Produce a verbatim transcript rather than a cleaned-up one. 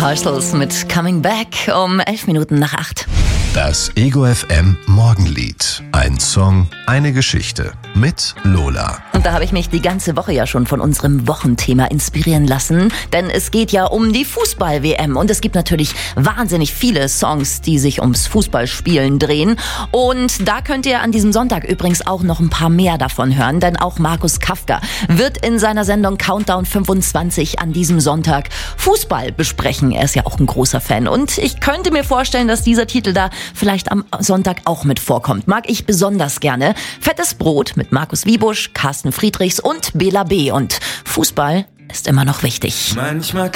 Parcels mit Coming Back um elf Minuten nach acht. Das Ego F M Morgenlied. Ein Song, eine Geschichte mit Lola. Und da habe ich mich die ganze Woche ja schon von unserem Wochenthema inspirieren lassen, denn es geht ja um die Fußball-W M und es gibt natürlich wahnsinnig viele Songs, die sich ums Fußballspielen drehen. Und da könnt ihr an diesem Sonntag übrigens auch noch ein paar mehr davon hören, denn auch Markus Kafka wird in seiner Sendung Countdown fünfundzwanzig an diesem Sonntag Fußball besprechen. Er ist ja auch ein großer Fan und ich könnte mir vorstellen, dass dieser Titel da vielleicht am Sonntag auch mit vorkommt. Mag ich besonders gerne. Fettes Brot mit Markus Wiebusch, Carsten Friedrichs und Bela B. Und Fußball ist immer noch wichtig. Manchmal